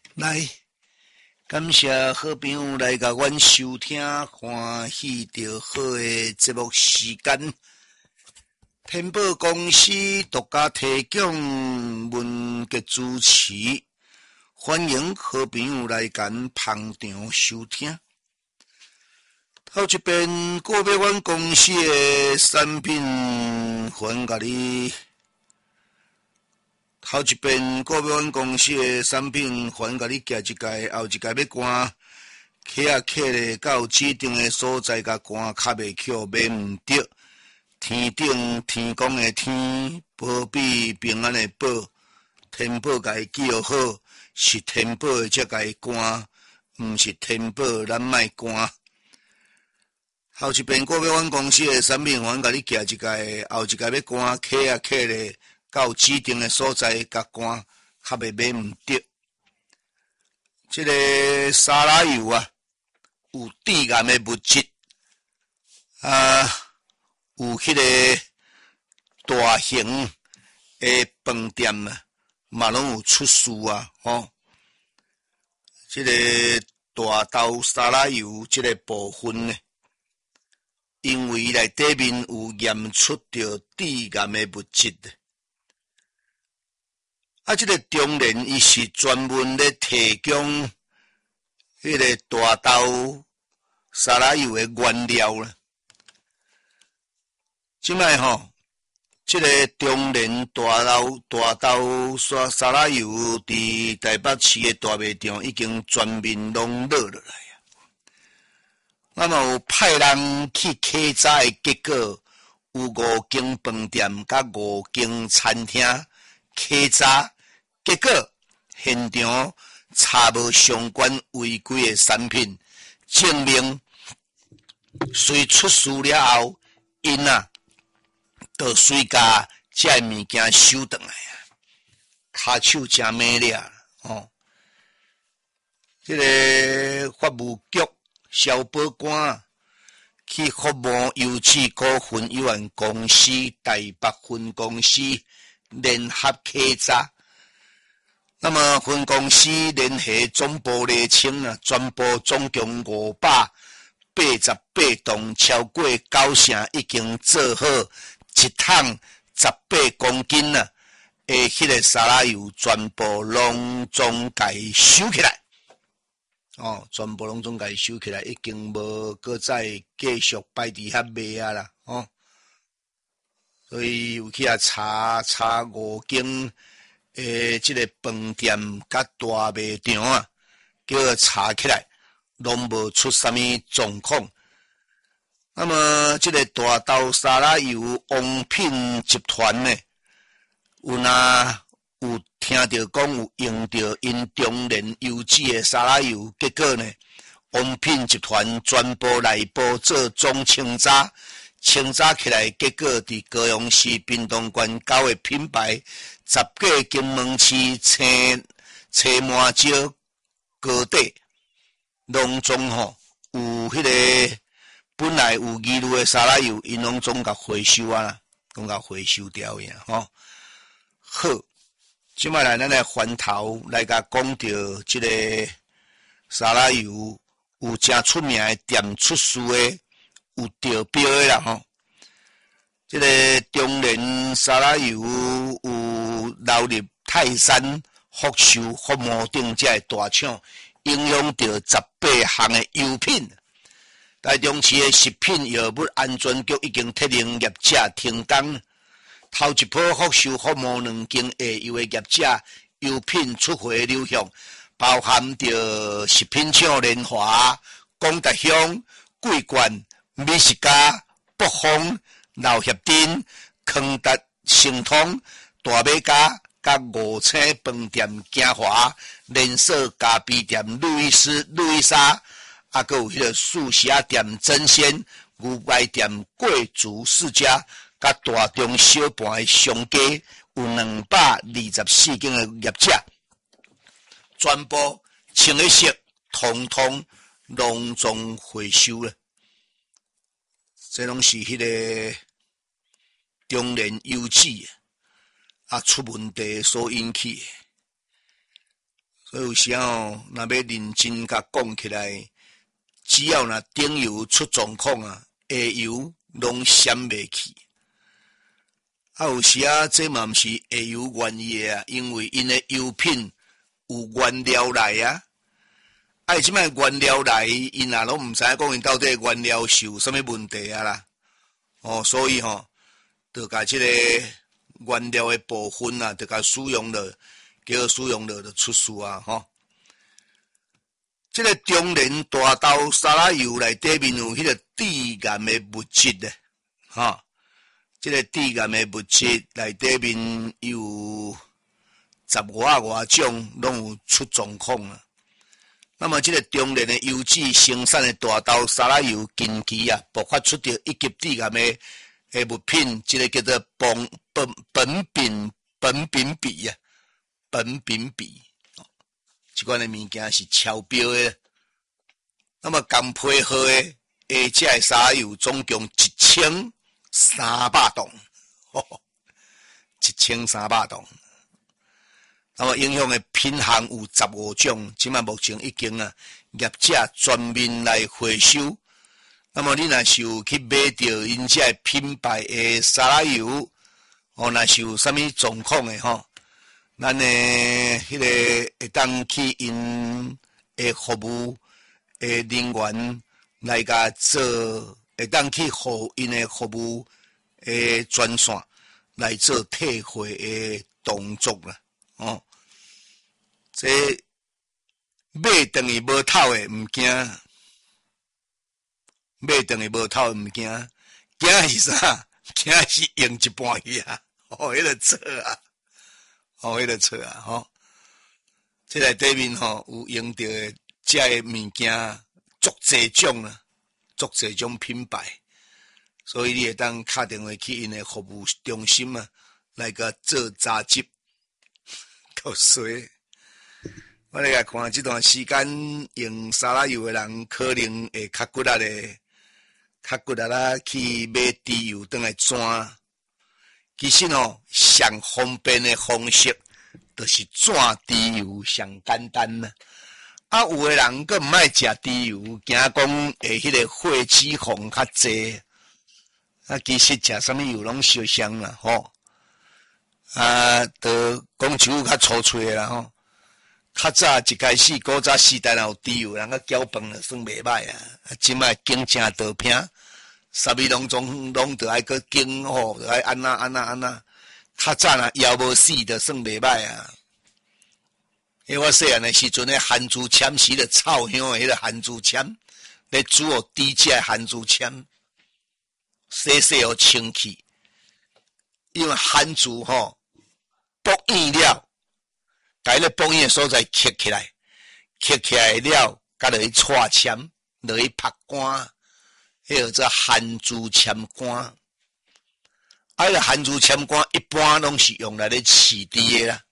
来，感谢好朋友来甲阮收听，欢喜着好诶节目时间。天宝公司独家提供文节主持，欢迎好朋友来咱捧场收听。头一遍个别阮公司诶产品，还甲你。头一遍个别阮公司诶产品，还甲你寄一届，后一届要赶，客咧到指定诶所在，甲赶卡袂巧，买毋着。天顶天公诶天，保庇平安诶保，天保甲伊记号好，是天保诶才甲伊赶，毋是天保咱莫赶。后一遍个别阮公司诶产品，还甲你寄一届，后一届要赶，客咧到指定诶所在，甲赶，较袂买毋着。即个沙拉油啊，有致癌诶物质有迄个大型诶饭店啊，嘛拢有出事啊，即个大豆沙拉油即个部分呢，因为内底面有验出着致癌诶物质。即个中联伊是专门咧提供迄个大豆沙拉油诶原料啦。即摆即个中联大豆沙拉油伫台北市诶大卖场已经全面拢落落来啊。那么有派人去考察诶结果，有5间饭店甲5间餐厅考察，结果现场查无相关违规诶产品，证明随出事了后，因就随家这物件收转来啊，骹手真猛了这个法务局消保官去服务油脂股份有限公司台北分公司联合考察。那么分公司联合总部厘清全部总共588栋，超过9成已经做好。一桶18公斤迄个沙拉油全部拢总甲伊收起来，全部拢总甲伊收起来，已经无搁再继续摆伫遐卖啊啦，所以有去查5间即个饭店甲大卖场叫查起来，拢无出啥物状况。那么，这个大豆沙拉油王品集团呢，有听到讲有用到因中联油脂的沙拉油，结果呢，王品集团全部内部做总清查，清查起来，结果伫高雄市屏东县9个品牌10个金门市青麻椒高底，拢总有迄个。本来有疑虑的沙拉油，因拢总甲回收啊，拢甲回收掉呀，好，即摆来咱来翻头来甲讲到即个沙拉油有真出名的店出事的，有得标的啦即个中联沙拉油有流入泰山、福寿、福茂顶这个大厂，影响到18项的油品。台中市的食品药物安全局已经责令业者停工。头一波福寿、福茂2间下游的业者油品出货流向，包含着食品厂联华、广达乡、桂冠、美食家、北方、老协丁、康达、盛通、大美家、甲5星饭店嘉华、连锁咖啡店路易莎。还有迄个素食店真鲜、牛排店贵族世家，甲大中小盘的商家有224间的业者，全部清一色，统统隆重回收了。这拢是迄个中联油脂出问题所引起的。 所以有时若要认真甲讲起来，只要顶油出状况啊，下游拢闪袂去。有时这嘛毋是下游原因啊，因为因的油品有原料来啊。即摆原料来，因也拢毋知讲因到底原料是有啥物问题啊啦。所以就甲即个原料的部分啊，就甲使用了，叫使用了就出事啊即个中联大豆沙拉油内底面有迄个致癌的物质咧，即个致癌的物质内底面有15外种拢有出状况啊。那么这个中联的油脂生产的大豆沙拉油近期啊，爆发出着一级致癌的物品，这个叫做苯丙啊，苯丙比，这款的物件是超标的。那么刚配合的这的沙拉油总共1300吨，1300吨。那么影响的品项有15种，即卖目前已经业者全面来回收。那么你若是有去买到因这品牌的沙拉油，若是有啥物状况的咱的迄个会当去因的服务的人员来甲做，会当去互因的服务的专线来做退货的动作啦，这买等于无透的毋惊，买等于无透的毋惊，惊是啥？惊是用一半去啊！迄个错啊！迄个错啊！这内底面有用到的这的物件足侪种啊，足侪种品牌，所以你会当打电话去因的服务中心啊，来个做查集，够衰。我来看这段时间用沙拉油的人，可能会较骨力的，较骨力啦去买猪油转来转。其实上方便的方式，就是转猪油上简单啦。有的人佫毋爱食猪油，惊讲会迄个血脂肪较济。其实食啥物油拢相像啦，就讲酒较粗脆啦，较早一开始古早时代有猪油，人个搅饭就算袂歹啊。即摆经正倒拼，啥物拢着爱个经着爱安那。较早腰无死就算袂歹啊。因为我细汉的时阵，那咸猪签是个臭香的迄个咸猪签，咧煮哦低价咸猪签，洗哦清气。因为咸猪剥硬了。把迄个剥硬的所在刻起来了，甲落去搓签，落去拍干，迄个做咸猪签干。迄个咸猪签干一般拢是用来咧饲猪的啦，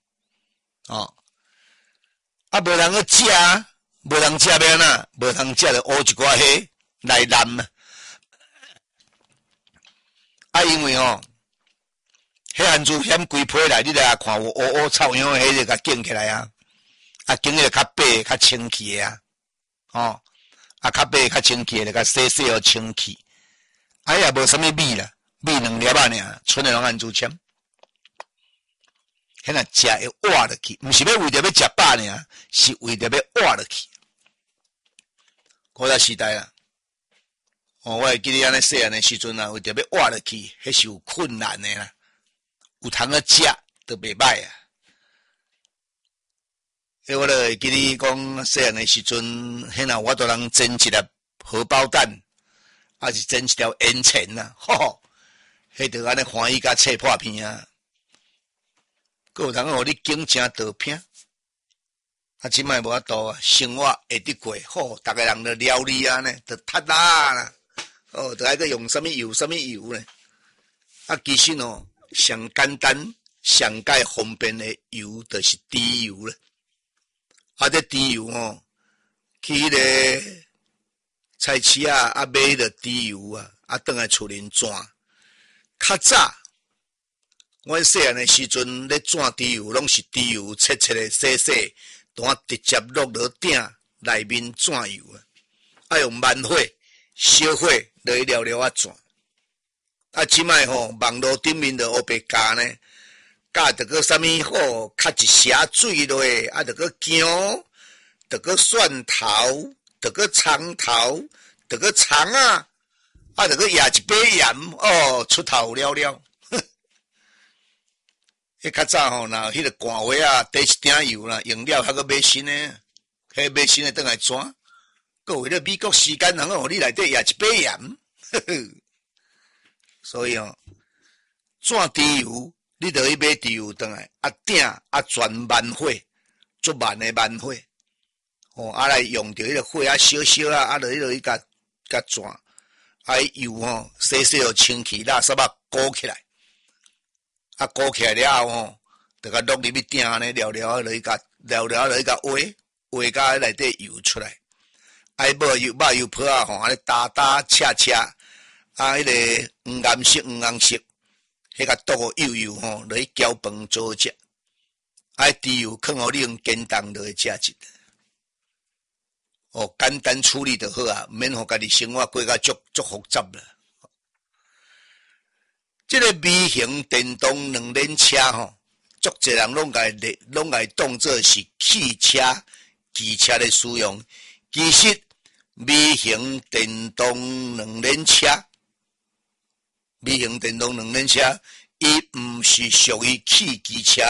无人去食，无人食要安怎？无人食就乌一寡虾来淋因为迄咸猪签规批来，你来看有乌臭样的，迄个甲建起来啊，建迄个较白较清气的较白较清气的，甲洗哦清气，也无啥物米啦，米2粒仔尔，剩的拢咸猪签，迄若食会活落去，毋是要为着要食饱尔，是为着要活落去。古早时代啦，我会记得安尼细汉的时阵为着要活落去，迄是有困难的啦。有通个食都袂歹啊！我就会记得讲细汉的时阵，迄若我都人蒸一粒荷包蛋，还是蒸一条烟肠呐，迄就安尼欢喜甲切破片啊！佫有通互你经正倒拼，即摆无法度啊，生活会得过，逐个人都料理啊呢，都踢啦，都爱个用啥物油呢？其实上简单、上介方便的油，就是猪油了。这猪油去迄个菜市买迄个猪油转来厝里转。较早，阮细汉的时阵咧转猪油，拢是猪油切的细细， 单直接落落顶内面转油啊，要用慢火、小火来了了啊转。啊，即摆吼网络顶面就黑白教呢，教着个啥物好，较一些水落，啊，着个姜，着个蒜头，着个葱头，着个葱啊，啊，着个压一把盐，哦，出头了了。迄较早吼，若迄个寒花啊，滴一鼎油啦，用了还阁买新诶，迄买新诶倒来转，阁为了美国时间，人互你内底压一把盐，呵呵。所以哦，转猪油，你着去买猪油倒来，啊鼎啊全慢火，足慢诶慢火，哦，啊来用着迄个火啊小小啊，啊着迄个去甲转，啊油吼细细互清气，垃圾啊鼓起来。啊，鼓起来了后吼，就甲落入去鼎安尼了了啊，落去甲了了落去甲煨甲内底油出来。啊，肉油泡啊吼，安尼打切，啊，迄个黄颜色，迄个倒油吼，落去搅饭做食。啊，猪油放互你用煎冻落去食一。哦，简单处理就好啊，免互家己生活过甲足复杂啦。这个微型电动两轮车吼，足侪人拢甲当作是汽车、机车的使用。其实微型电动两轮车，伊毋是属于机车。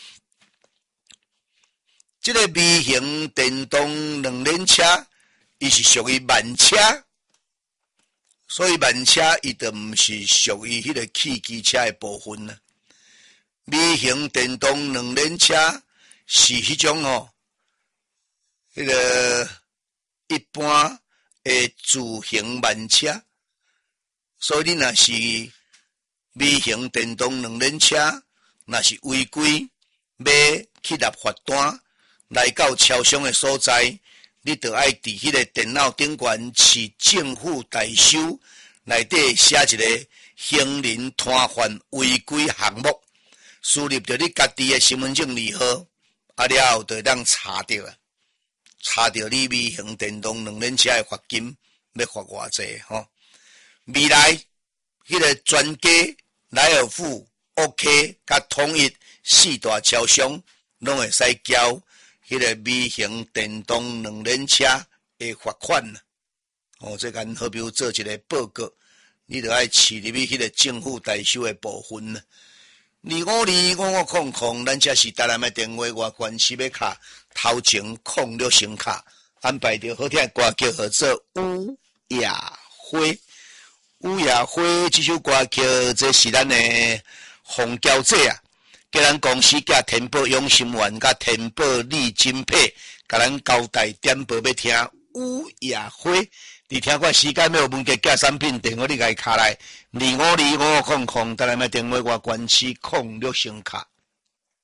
这个微型电动两轮车，伊是属于慢车。所以慢车伊就毋是属于迄个机车的部分啦。微型电动两轮车是迄种吼，迄个一般的自行慢车。所以你若是微型电动两轮车，若是违规要去立罚单，来到超商的所在。你着爱伫迄个电脑顶悬市政府代收，内底写一个行人摊贩违规项目，输入着你家己的身份证字号，啊了后就当查着啊，查着你微型电动两轮车的罚金要罚偌济吼？未来迄个全家莱尔富、OK 甲统一四大超商拢会使交。迄个微型电动两轮车的罚款啦，哦，这间好比如做一个报告，你着爱试入去迄个政府代收的部分啦。252500，咱这是台南的电话外关系要卡头前06声卡，安排着好听的歌叫合做乌雅花。乌雅花这首歌叫这是咱的红胶姐啊。叫咱公司甲天宝永心丸甲天宝利金配，甲咱交代点播要听乌雅花。你听看时间要有问价价产品，电话你甲伊卡来252500，台南的电话我关系06声卡。